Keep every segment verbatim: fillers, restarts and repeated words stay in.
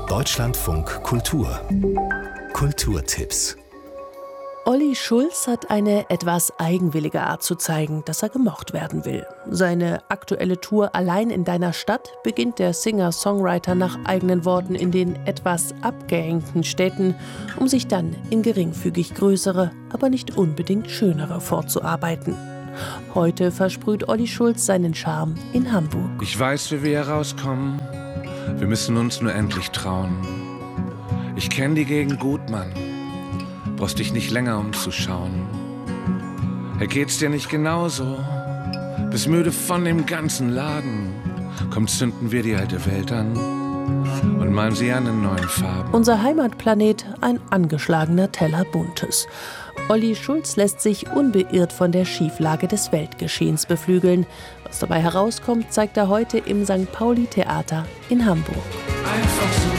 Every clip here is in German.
Deutschlandfunk Kultur Kulturtipps. Olli Schulz hat eine etwas eigenwillige Art zu zeigen, dass er gemocht werden will. Seine aktuelle Tour Allein in deiner Stadt beginnt der Singer-Songwriter nach eigenen Worten in den etwas abgehängten Städten, um sich dann in geringfügig größere, aber nicht unbedingt schönere vorzuarbeiten. Heute versprüht Olli Schulz seinen Charme in Hamburg. Ich weiß, wie wir hier rauskommen. Wir müssen uns nur endlich trauen. Ich kenn die Gegend gut, Mann. Brauchst dich nicht länger umzuschauen. Hey, geht's dir nicht genauso? Bist müde von dem ganzen Laden. Komm, zünden wir die alte Welt an und malen sie an in neuen Farben. Unser Heimatplanet, ein angeschlagener Teller Buntes. Olli Schulz lässt sich unbeirrt von der Schieflage des Weltgeschehens beflügeln. Was dabei herauskommt, zeigt er heute im Sankt Pauli-Theater in Hamburg. Einfach so.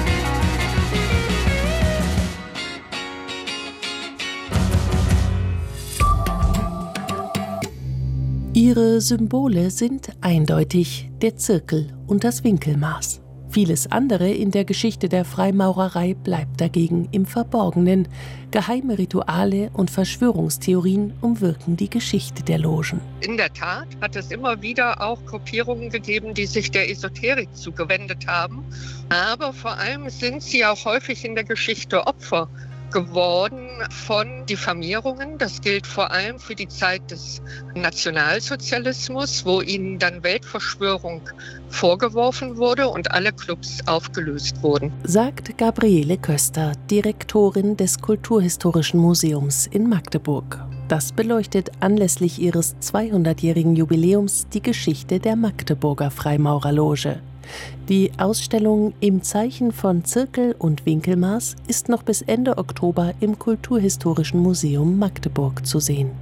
Ihre Symbole sind eindeutig der Zirkel und das Winkelmaß. Vieles andere in der Geschichte der Freimaurerei bleibt dagegen im Verborgenen. Geheime Rituale und Verschwörungstheorien umwirken die Geschichte der Logen. In der Tat hat es immer wieder auch Gruppierungen gegeben, die sich der Esoterik zugewendet haben. Aber vor allem sind sie auch häufig in der Geschichte Opfer geworden von Diffamierungen. Das gilt vor allem für die Zeit des Nationalsozialismus, wo ihnen dann Weltverschwörung vorgeworfen wurde und alle Clubs aufgelöst wurden. Sagt Gabriele Köster, Direktorin des Kulturhistorischen Museums in Magdeburg. Das beleuchtet anlässlich ihres zweihundertjährigen Jubiläums die Geschichte der Magdeburger Freimaurerloge. Die Ausstellung Im Zeichen von Zirkel und Winkelmaß ist noch bis Ende Oktober im Kulturhistorischen Museum Magdeburg zu sehen.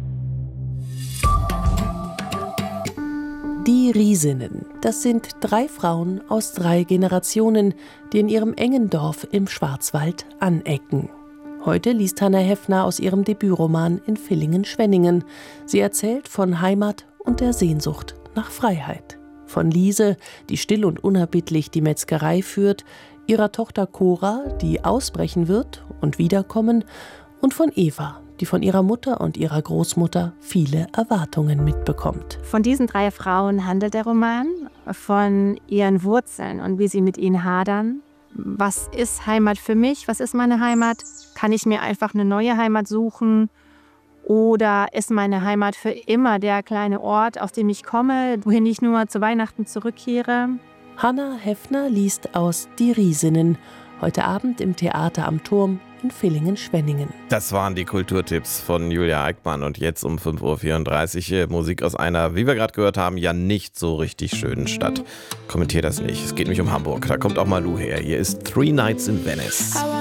Die Riesinnen, das sind drei Frauen aus drei Generationen, die in ihrem engen Dorf im Schwarzwald anecken. Heute liest Hannah Heffner aus ihrem Debütroman In Villingen-Schwenningen. Sie erzählt von Heimat und der Sehnsucht nach Freiheit. Von Liese, die still und unerbittlich die Metzgerei führt, ihrer Tochter Cora, die ausbrechen wird und wiederkommen, und von Eva, die von ihrer Mutter und ihrer Großmutter viele Erwartungen mitbekommt. Von diesen drei Frauen handelt der Roman, von ihren Wurzeln und wie sie mit ihnen hadern. Was ist Heimat für mich? Was ist meine Heimat? Kann ich mir einfach eine neue Heimat suchen? Oder ist meine Heimat für immer der kleine Ort, aus dem ich komme, wohin ich nur zu Weihnachten zurückkehre? Hannah Heffner liest aus Die Riesinnen, heute Abend im Theater am Turm in Villingen-Schwenningen. Das waren die Kulturtipps von Julia Eickmann. Und jetzt um fünf Uhr vierunddreißig Musik aus einer, wie wir gerade gehört haben, ja nicht so richtig schönen Stadt. Kommentier das nicht, es geht nämlich um Hamburg. Da kommt auch Malou her. Hier ist Three Nights in Venice.